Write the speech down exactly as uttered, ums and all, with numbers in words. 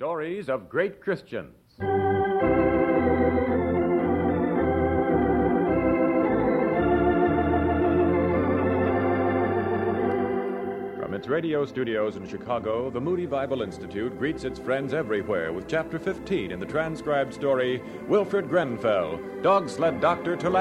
Stories of Great Christians. From its radio studios in Chicago, the Moody Bible Institute greets its friends everywhere with Chapter fifteen in the transcribed story, Wilfred Grenfell, Dog Sled Doctor to